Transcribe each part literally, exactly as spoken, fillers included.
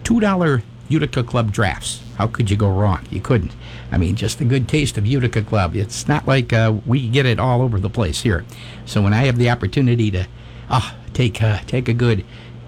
two dollar Utica Club drafts. How could you go wrong? You couldn't. I mean, just the good taste of Utica Club. It's not like uh, we get it all over the place here. So when I have the opportunity to uh, take, uh, take a good,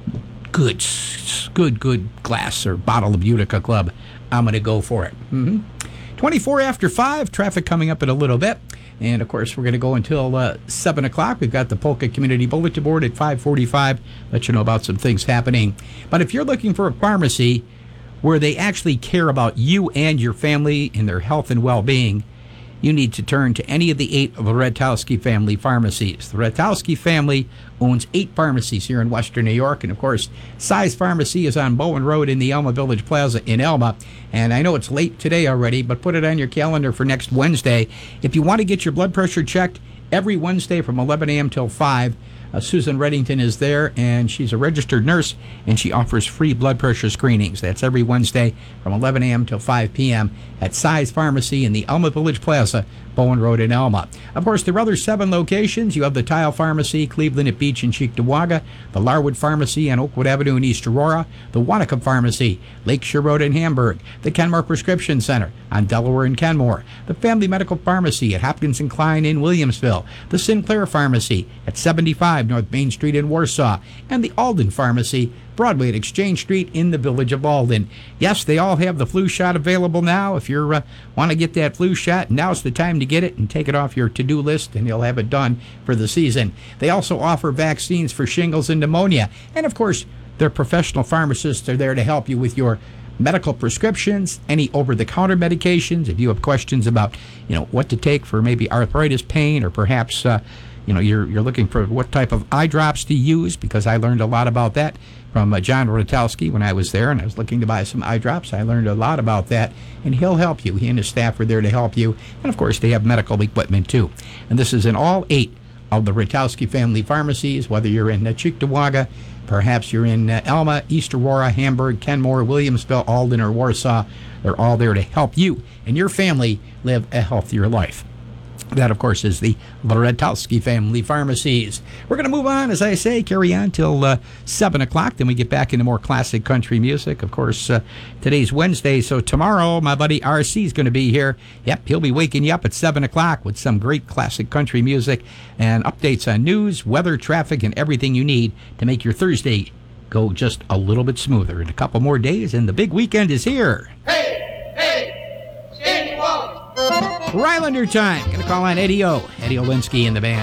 good, good, good glass or bottle of Utica Club, I'm going to go for it. Mm-hmm. twenty-four after five, traffic coming up in a little bit. And, of course, we're going to go until uh, seven o'clock. We've got the Polka Community Bulletin Board at five forty-five. Let you know about some things happening. But if you're looking for a pharmacy where they actually care about you and your family and their health and well-being, you need to turn to any of the eight of the Ratajkowski family pharmacies. The Ratajkowski family owns eight pharmacies here in Western New York. And, of course, Size Pharmacy is on Bowen Road in the Elma Village Plaza in Elma. And I know it's late today already, but put it on your calendar for next Wednesday. If you want to get your blood pressure checked every Wednesday from eleven a.m. till five, Uh, Susan Reddington is there, and she's a registered nurse, and she offers free blood pressure screenings. That's every Wednesday from eleven a.m. till five p.m. at Size Pharmacy in the Elma Village Plaza, Bowen Road in Elma. Of course, there are other seven locations. You have the Tile Pharmacy, Cleveland at Beach and Cheektowaga, the Larwood Pharmacy on Oakwood Avenue in East Aurora, the Wanaka Pharmacy, Lakeshore Road in Hamburg, the Kenmore Prescription Center on Delaware and Kenmore, the Family Medical Pharmacy at Hopkins and Klein in Williamsville, the Sinclair Pharmacy at seventy-five North Main Street in Warsaw, and the Alden Pharmacy, Broadway at Exchange Street in the village of Alden. Yes, they all have the flu shot available now. If you uh, want to get that flu shot, now's the time to get it and take it off your to-do list, and you'll have it done for the season. They also offer vaccines for shingles and pneumonia. And, of course, their professional pharmacists are there to help you with your medical prescriptions, any over-the-counter medications. If you have questions about, you know, what to take for maybe arthritis pain, or perhaps uh, you know, you're you're looking for what type of eye drops to use, because I learned a lot about that from uh, John Ratajkowski when I was there, and I was looking to buy some eye drops. I learned a lot about that, and he'll help you. He and his staff are there to help you. And, of course, they have medical equipment, too. And this is in all eight of the Ratajkowski family pharmacies, whether you're in uh, Cheektowaga, perhaps you're in uh, Elma, East Aurora, Hamburg, Kenmore, Williamsville, Alden, or Warsaw. They're all there to help you and your family live a healthier life. That, of course, is the Ratajkowski family pharmacies. We're going to move on, as I say, carry on till uh, seven o'clock. Then we get back into more classic country music. Of course, uh, today's Wednesday, so tomorrow my buddy R C is going to be here. Yep, he'll be waking you up at seven o'clock with some great classic country music and updates on news, weather, traffic, and everything you need to make your Thursday go just a little bit smoother. In a couple more days, and the big weekend is here. Hey, hey, Sandy Wally. Rylander time. Going to call on Eddie O. Eddie Olinsky and the band.